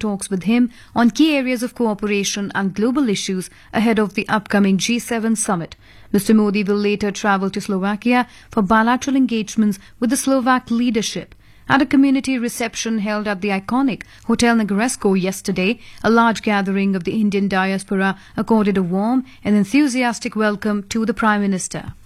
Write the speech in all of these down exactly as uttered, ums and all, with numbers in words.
talks with him on key areas of cooperation and global issues ahead of the upcoming G seven summit. Mister Modi will later travel to Slovakia for bilateral engagements with the Slovak leadership. At a community reception held at the iconic Hotel Negresco yesterday, a large gathering of the Indian diaspora accorded a warm and enthusiastic welcome to the Prime Minister.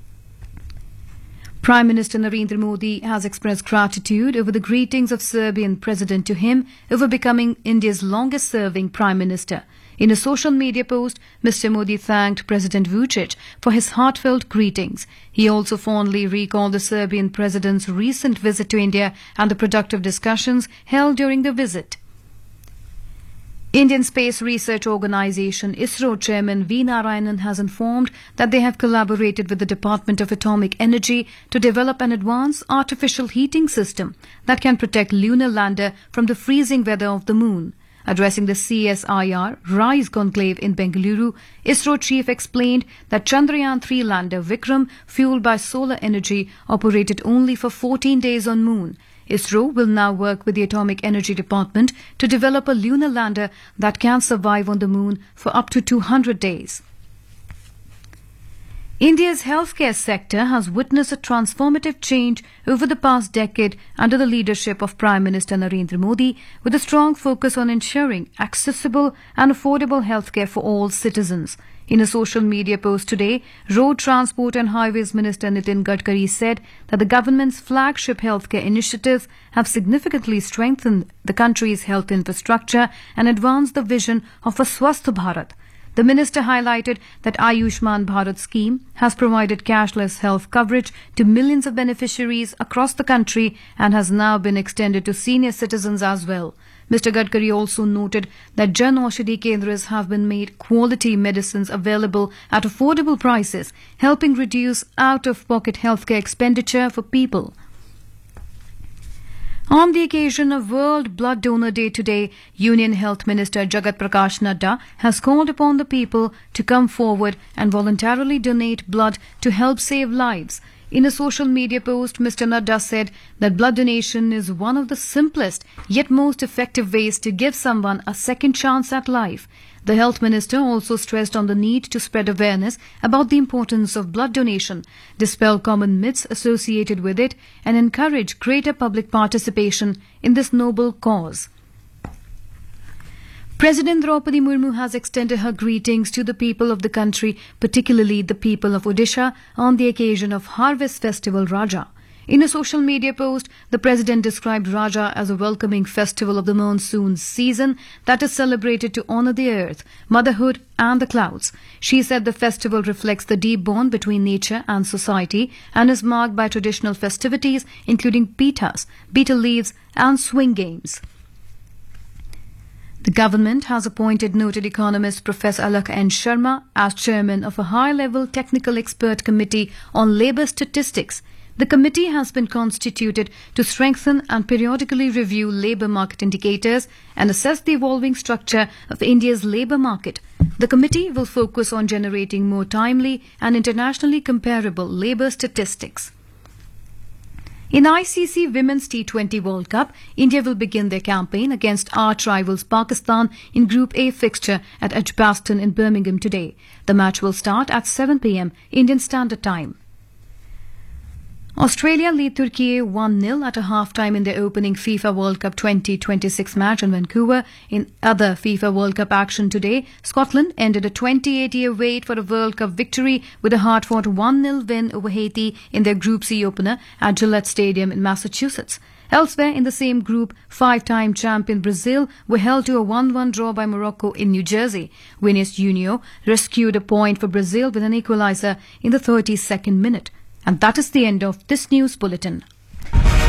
Prime Minister Narendra Modi has expressed gratitude over the greetings of Serbian President to him over becoming India's longest-serving Prime Minister. In a social media post, Mister Modi thanked President Vučić for his heartfelt greetings. He also fondly recalled the Serbian President's recent visit to India and the productive discussions held during the visit. Indian Space Research Organisation ISRO Chairman V. Narayanan has informed that they have collaborated with the Department of Atomic Energy to develop an advanced artificial heating system that can protect lunar lander from the freezing weather of the moon. Addressing the C S I R RISE conclave in Bengaluru, ISRO chief explained that Chandrayaan three lander Vikram, fueled by solar energy, operated only for fourteen days on moon. ISRO will now work with the Atomic Energy Department to develop a lunar lander that can survive on the moon for up to two hundred days. India's healthcare sector has witnessed a transformative change over the past decade under the leadership of Prime Minister Narendra Modi, with a strong focus on ensuring accessible and affordable healthcare for all citizens. In a social media post today, Road Transport and Highways Minister Nitin Gadkari said that the government's flagship healthcare initiatives have significantly strengthened the country's health infrastructure and advanced the vision of a Swasth Bharat. The minister highlighted that Ayushman Bharat scheme has provided cashless health coverage to millions of beneficiaries across the country and has now been extended to senior citizens as well. Mister Gadkari also noted that Jan Aushadhi Kendras have been made quality medicines available at affordable prices, helping reduce out-of-pocket healthcare expenditure for people. On the occasion of World Blood Donor Day today, Union Health Minister Jagat Prakash Nadda has called upon the people to come forward and voluntarily donate blood to help save lives. In a social media post, Mister Nadda said that blood donation is one of the simplest yet most effective ways to give someone a second chance at life. The health minister also stressed on the need to spread awareness about the importance of blood donation, dispel common myths associated with it, and encourage greater public participation in this noble cause. President Draupadi Murmu has extended her greetings to the people of the country, particularly the people of Odisha, on the occasion of Harvest Festival Raja. In a social media post, the President described Raja as a welcoming festival of the monsoon season that is celebrated to honour the earth, motherhood and the clouds. She said the festival reflects the deep bond between nature and society and is marked by traditional festivities including pitas, betel leaves and swing games. The government has appointed noted economist Professor Alakh N. Sharma as chairman of a high-level technical expert committee on labour statistics. The committee has been constituted to strengthen and periodically review labour market indicators and assess the evolving structure of India's labour market. The committee will focus on generating more timely and internationally comparable labour statistics. In I C C Women's T twenty World Cup, India will begin their campaign against arch rivals Pakistan in Group A fixture at Edgbaston in Birmingham today. The match will start at seven p m Indian Standard Time. Australia lead Turkey one nil at a half-time in their opening FIFA World Cup twenty twenty-six match in Vancouver. In other FIFA World Cup action today, Scotland ended a twenty-eight year wait for a World Cup victory with a hard-fought one nil win over Haiti in their Group C opener at Gillette Stadium in Massachusetts. Elsewhere in the same group, five-time champion Brazil were held to a one one draw by Morocco in New Jersey. Vinicius Junior rescued a point for Brazil with an equaliser in the thirty-second minute. And that is the end of this news bulletin.